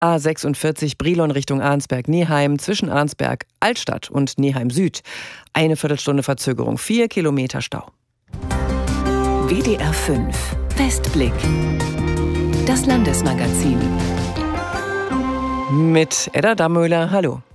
A46 Brilon Richtung Arnsberg-Neheim zwischen Arnsberg-Altstadt und Neheim-Süd. Eine Viertelstunde Verzögerung, 4 Kilometer Stau. WDR 5 Westblick. Das Landesmagazin. Mit Edda Dammöhler, hallo.